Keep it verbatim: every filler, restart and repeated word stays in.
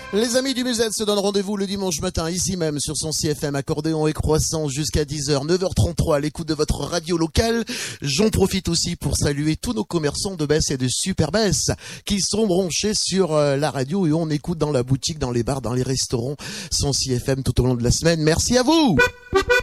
Les amis du Musette se donnent rendez-vous le dimanche matin, ici même, sur son C F M, accordéon et croissant jusqu'à dix heures, neuf heures trente-trois, à l'écoute de votre radio locale. J'en profite aussi pour saluer tous nos commerçants de Besse et de Super Besse qui sont branchés sur euh, la radio et on écoute dans la boutique, dans les bars, dans les restaurants, son C F M tout au long de la semaine. Merci à vous!